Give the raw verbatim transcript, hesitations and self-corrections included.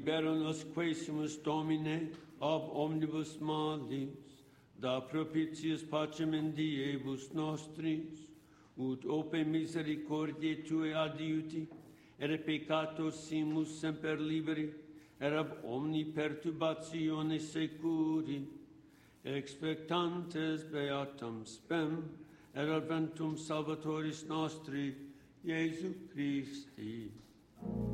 libera nos quaesimus Domine ab omnibus malis, da propitius pacem in diebus nostris, ut ope misericordiae Tue adiuti, ere peccatos simus semper liberi, ere ab omni perturbatione securi, expectantes beatam spem, ere adventum Salvatoris nostri, Iesu Christi.